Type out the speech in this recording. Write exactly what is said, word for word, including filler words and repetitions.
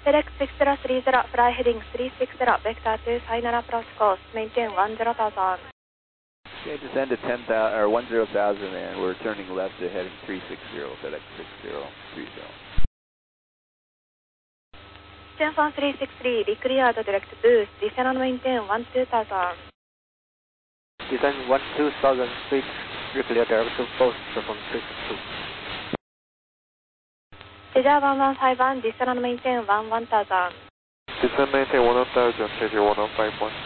Select six zero three zero, fly heading three six zero, vector two five nine approach course, maintain one zero thousand. Okay, descend to ten thousand, or one zero thousand, and we're turning left to heading three six zero, FedEx six zero three zero. Tianfeng three six three, be cleared direct boost, descend and maintain one two thousand. Descend one two thousand feet, reclear direct boost from three six two. Cedar one one five one, descend and maintain one one thousand. Descend maintain one thousand, Cedar one one five one.